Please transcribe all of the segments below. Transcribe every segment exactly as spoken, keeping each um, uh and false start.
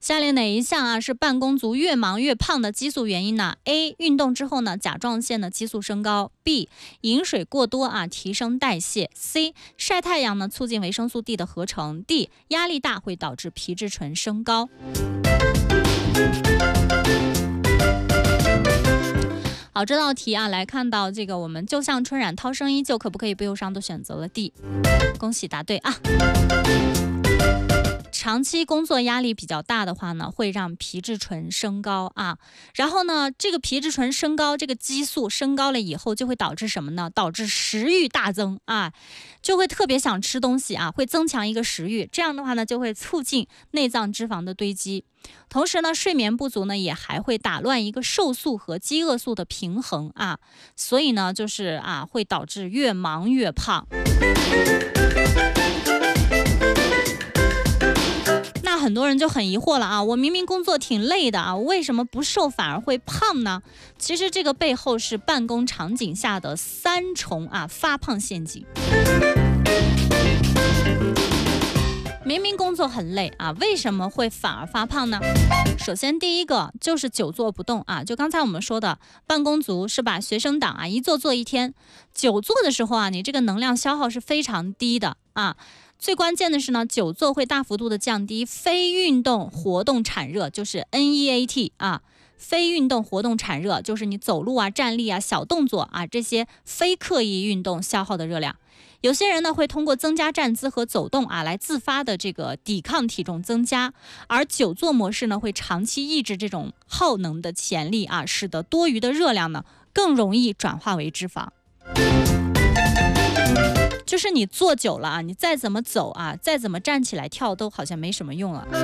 下列哪一项啊是办公族越忙越胖的激素原因呢 ？A. 运动之后呢，甲状腺的激素升高 ；B. 饮水过多啊，提升代谢 ；C. 晒太阳呢，促进维生素 D 的合成 ；D. 压力大会导致皮质醇升高。好，这道题啊，来看到这个，我们就像春染涛声依旧，可不可以不忧伤，都选择了 D， 恭喜答对啊！长期工作压力比较大的话呢，会让皮质醇升高啊。然后呢，这个皮质醇升高，这个激素升高了以后，就会导致什么呢？导致食欲大增啊，就会特别想吃东西啊，会增强一个食欲。这样的话呢，就会促进内脏脂肪的堆积。同时呢，睡眠不足呢，也还会打乱一个瘦素和饥饿素的平衡啊。所以呢，就是啊，会导致越忙越胖。那很多人就很疑惑了啊，我明明工作挺累的啊，我为什么不瘦反而会胖呢？其实这个背后是办公场景下的三重啊发胖陷阱。明明工作很累啊，为什么会反而发胖呢？首先第一个就是久坐不动啊，就刚才我们说的办公族是吧？学生党啊，一坐坐一天，久坐的时候啊，你这个能量消耗是非常低的啊。最关键的是呢，久坐会大幅度的降低非运动活动产热，就是 N E A T 啊。非运动活动产热就是你走路啊、站立啊、小动作啊这些非刻意运动消耗的热量。有些人呢会通过增加站姿和走动啊来自发的这个抵抗体重增加，而久坐模式呢会长期抑制这种耗能的潜力啊，使得多余的热量呢更容易转化为脂肪。就是你坐久了啊，你再怎么走啊，再怎么站起来跳都好像没什么用了。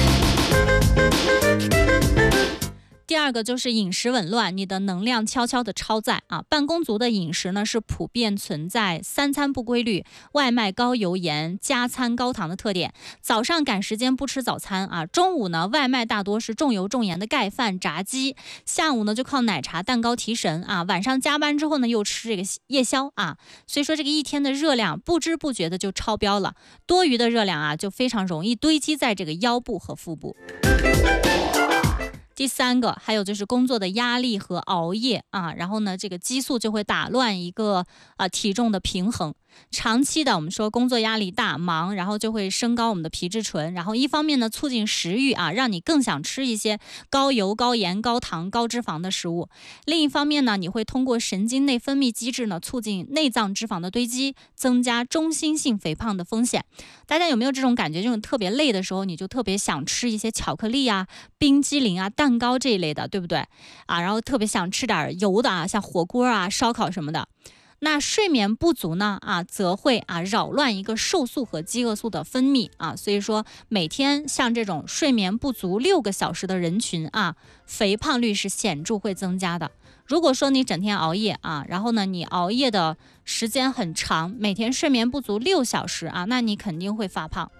第二个就是饮食紊乱，你的能量悄悄的超载啊。办公族的饮食呢是普遍存在三餐不规律、外卖高油盐、加餐高糖的特点。早上赶时间不吃早餐啊，中午呢外卖大多是重油重盐的盖饭、炸鸡，下午呢就靠奶茶、蛋糕提神啊，晚上加班之后呢又吃这个夜宵啊，所以说这个一天的热量不知不觉的就超标了，多余的热量啊就非常容易堆积在这个腰部和腹部。第三个，还有就是工作的压力和熬夜啊，然后呢，这个激素就会打乱一个啊体重的平衡。长期的我们说工作压力大、忙，然后就会升高我们的皮质醇，然后一方面呢促进食欲啊，让你更想吃一些高油、高盐、高糖、高脂肪的食物；另一方面呢，你会通过神经内分泌机制呢，促进内脏脂肪的堆积，增加中心性肥胖的风险。大家有没有这种感觉？就是特别累的时候，你就特别想吃一些巧克力啊、冰激凌啊、蛋糕这一类的，对不对啊？然后特别想吃点油的啊，像火锅啊、烧烤什么的。那睡眠不足呢啊，则会啊扰乱一个瘦素和饥饿素的分泌啊，所以说每天像这种睡眠不足六个小时的人群啊，肥胖率是显著会增加的。如果说你整天熬夜啊，然后呢你熬夜的时间很长，每天睡眠不足六小时啊，那你肯定会发胖。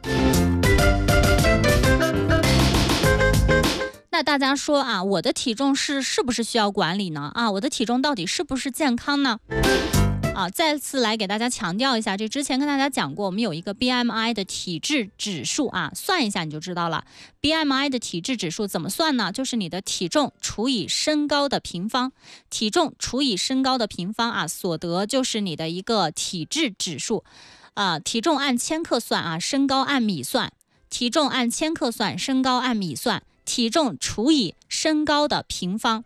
那大家说啊，我的体重是是不是需要管理呢？啊，我的体重到底是不是健康呢？啊，再次来给大家强调一下，这之前跟大家讲过，我们有一个 B M I 的体质指数啊，算一下你就知道了。B M I 的体质指数怎么算呢？就是你的体重除以身高的平方，体重除以身高的平方啊，所得就是你的一个体质指数。啊，体重按千克算啊，身高按米算，体重按千克算，身高按米算，体重除以身高的平方。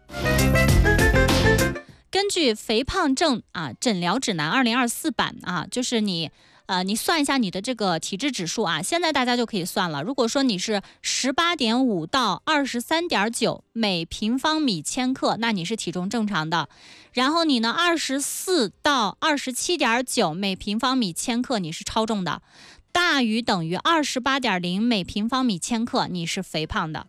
根据肥胖症啊诊疗指南二零二四版啊，就是你呃你算一下你的这个体质指数啊，现在大家就可以算了。如果说你是十八点五到二十三点九每平方米千克，那你是体重正常的。然后你呢二十四到二十七点九每平方米千克，你是超重的。大于等于二十八点零每平方米千克，你是肥胖的。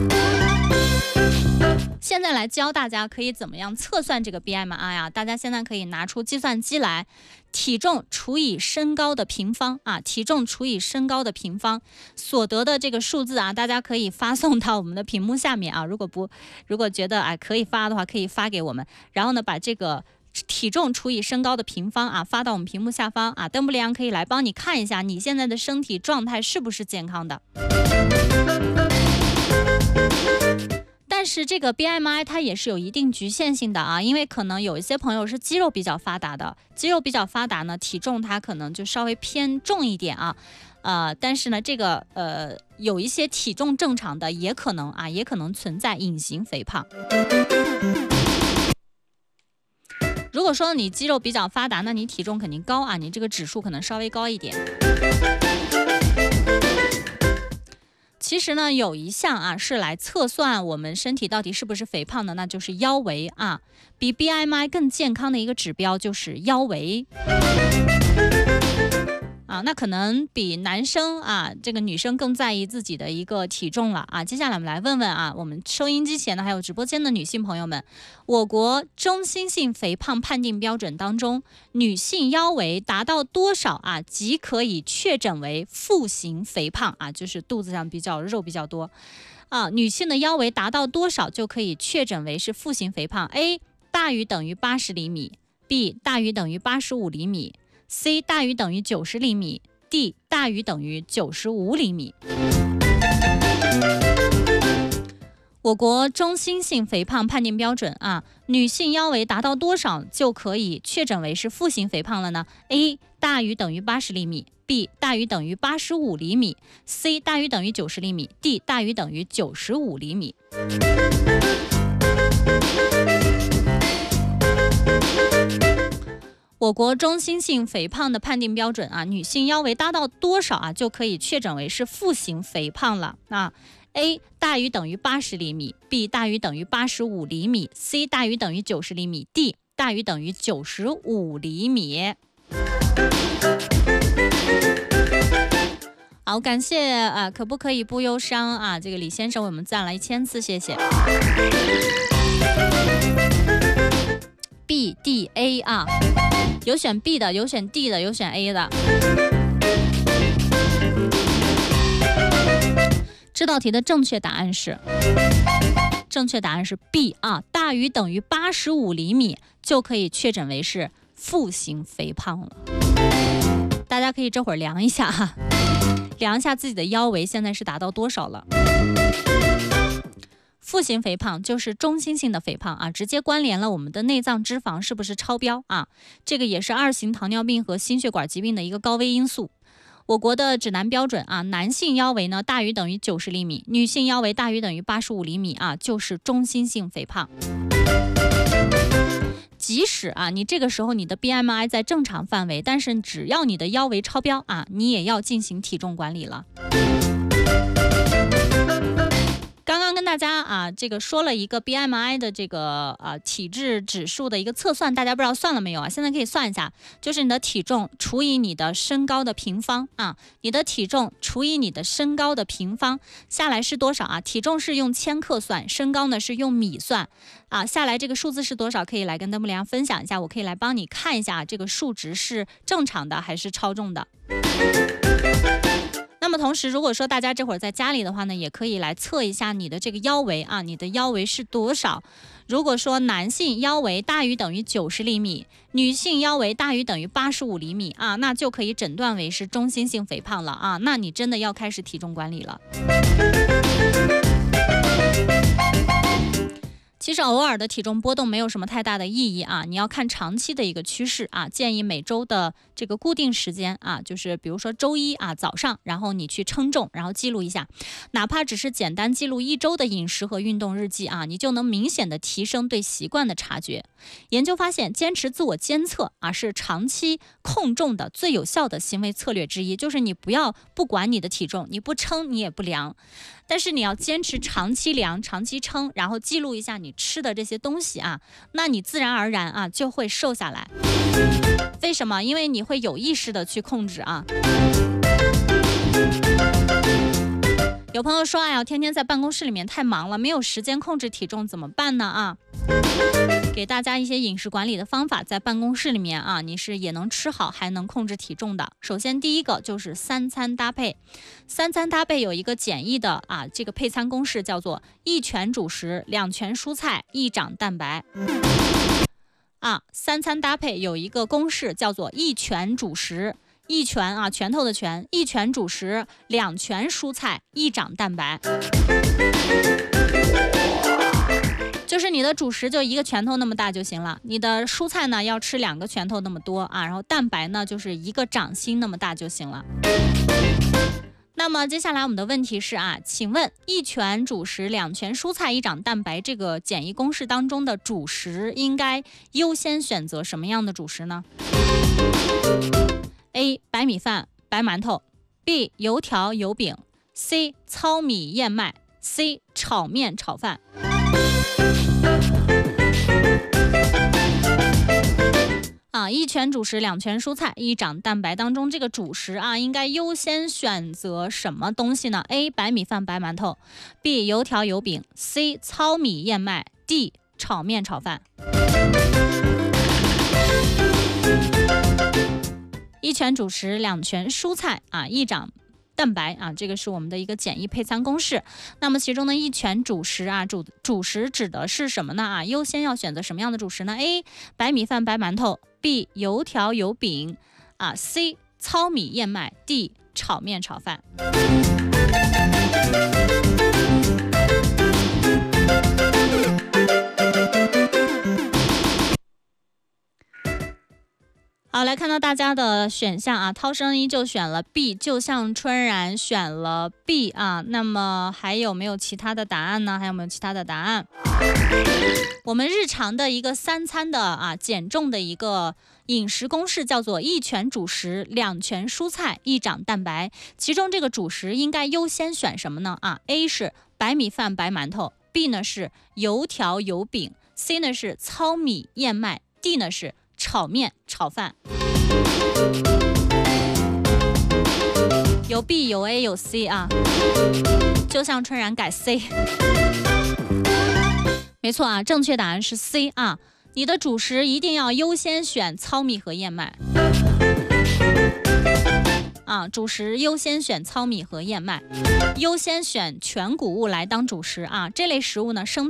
现在来教大家可以怎么样测算这个 B M I 啊？大家现在可以拿出计算机来，体重除以身高的平方啊，体重除以身高的平方，所得的这个数字啊，大家可以发送到我们的屏幕下面啊。如果不，如果觉得哎可以发的话，可以发给我们。然后呢，把这个体重除以身高的平方啊，发到我们屏幕下方啊。邓布利昂可以来帮你看一下你现在的身体状态是不是健康的。 但是这个 B M I 它也是有一定局限性的啊，因为可能有一些朋友是肌肉比较发达的，肌肉比较发达呢，体重它可能就稍微偏重一点啊，呃，但是呢，这个呃有一些体重正常的也可能啊，也可能存在隐形肥胖。如果说你肌肉比较发达，那你体重肯定高啊，你这个指数可能稍微高一点。其实呢，有一项啊是来测算我们身体到底是不是肥胖的，那就是腰围啊。比 B M I 更健康的一个指标就是腰围啊，那可能比男生啊，这个女生更在意自己的一个体重了啊。接下来我们来问问啊，我们收音机前的还有直播间的女性朋友们，我国中心性肥胖判定标准当中，女性腰围达到多少啊，即可以确诊为腹型肥胖啊，就是肚子上比较肉比较多啊。女性的腰围达到多少就可以确诊为是腹型肥胖 ？A 大于等于八十厘米 ，B 大于等于八十五厘米。C 大于等于九十厘米 ，D 大于等于九十五厘米。我国中心性肥胖判定标准啊，女性腰围达到多少就可以确诊为是腹型肥胖了呢 ？A 大于等于八十厘米 ，B 大于等于八十五厘米 ，C 大于等于九十厘米 ，D 大于等于九十五厘米。我国中心性肥胖的判定标准啊，女性腰围达到多少啊，就可以确诊为是腹型肥胖了啊。A 大于等于八十厘米 ，B 大于等于八十五厘米 ，C 大于等于九十厘米 ，D 大于等于九十五厘米。好，感谢啊，可不可以不忧伤啊？这个李先生为我们赞了一千次，谢谢。B D A 啊，有选 B 的，有选 D 的，有选 A 的。这道题的正确答案是，正确答案是 B 啊，大于等于八十五厘米就可以确诊为是腹型肥胖了。大家可以这会儿量一下哈，量一下自己的腰围现在是达到多少了。腹型肥胖就是中心性的肥胖啊，直接关联了我们的内脏脂肪是不是超标啊？这个也是二型糖尿病和心血管疾病的一个高危因素。我国的指南标准啊，男性腰围呢大于等于九十厘米，女性腰围大于等于八十五厘米啊，就是中心性肥胖。即使啊，你这个时候你的 B M I 在正常范围，但是只要你的腰围超标啊，你也要进行体重管理了。刚刚跟大家啊，这个说了一个 B M I 的这个啊体质指数的一个测算，大家不知道算了没有啊？现在可以算一下，就是你的体重除以你的身高的平方啊，你的体重除以你的身高的平方下来是多少啊？体重是用千克算，身高呢是用米算啊，下来这个数字是多少？可以来跟邓布良分享一下，我可以来帮你看一下这个数值是正常的还是超重的。那么同时，如果说大家这会儿在家里的话呢，也可以来测一下你的这个腰围啊，你的腰围是多少？如果说男性腰围大于等于九十厘米，女性腰围大于等于八十五厘米啊，那就可以诊断为是中心性肥胖了啊，那你真的要开始体重管理了。其实偶尔的体重波动没有什么太大的意义啊，你要看长期的一个趋势啊。建议每周的这个固定时间啊，就是比如说周一啊早上，然后你去称重，然后记录一下，哪怕只是简单记录一周的饮食和运动日记啊，你就能明显的提升对习惯的察觉。研究发现，坚持自我监测啊是长期控重的最有效的行为策略之一，就是你不要不管你的体重，你不称你也不量。但是你要坚持长期量、长期称，然后记录一下你吃的这些东西啊，那你自然而然啊就会瘦下来。为什么？因为你会有意识的去控制啊。有朋友说，哎呀，天天在办公室里面太忙了，没有时间控制体重，怎么办呢？啊，给大家一些饮食管理的方法，在办公室里面啊，你是也能吃好，还能控制体重的。首先，第一个就是三餐搭配。三餐搭配有一个简易的啊，这个配餐公式叫做一拳主食，两拳蔬菜，一掌蛋白。啊，三餐搭配有一个公式叫做一拳主食。 一拳啊，拳头的拳，一拳主食，两拳蔬菜，一掌蛋白。就是你的主食就一个拳头那么大就行了，你的蔬菜呢要吃两个拳头那么多啊，然后蛋白呢就是一个掌心那么大就行了。那么接下来我们的问题是啊，请问一拳主食，两拳蔬菜，一掌蛋白这个简易公式当中的主食应该优先选择什么样的主食呢？ A. 白米饭、白馒头 B. 油条、油饼 C. 糙米、燕麦 C. 炒面、炒饭。啊，一拳主食，两拳蔬菜，一掌蛋白当中这个主食啊，应该优先选择什么东西呢？ A. 白米饭、白馒头 B. 油条、油饼 C. 糙米、燕麦 D. 炒面、炒饭。一拳主食，两拳蔬菜啊，一掌蛋白啊，这个是我们的一个简易配餐公式。那么其中的一拳主食啊，主主食指的是什么呢？啊，优先要选择什么样的主食呢？ A. 白米饭、白馒头 B. 油条、油饼啊 C. 糙米、燕麦 D. 炒面、炒饭。好，来看到大家的选项啊，涛声依旧选了 B， 就像春然选了 B 啊，那么还有没有其他的答案呢？还有没有其他的答案？我们日常的一个三餐的啊减重的一个饮食公式叫做一拳主食，两拳蔬菜，一掌蛋白。其中这个主食应该优先选什么呢？啊 ，A 是白米饭、白馒头 ，B 呢是油条、油饼 ，C 呢是糙米、燕麦 ，D 呢是炒面、炒饭。有 B 有 A 有 C 啊，就像春然改 C。没错啊，正确答案是 C 啊。你的主食一定要优先选糙米和燕麦啊，主食优先选糙米和燕麦，优先选全谷物来当主食啊。这类食物呢，生